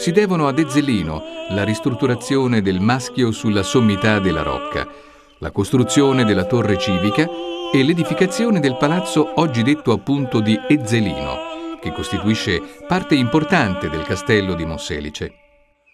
si devono ad Ezzelino la ristrutturazione del Maschio sulla sommità della Rocca, la costruzione della torre civica e l'edificazione del palazzo oggi detto appunto di Ezzelino, che costituisce parte importante del castello di Monselice.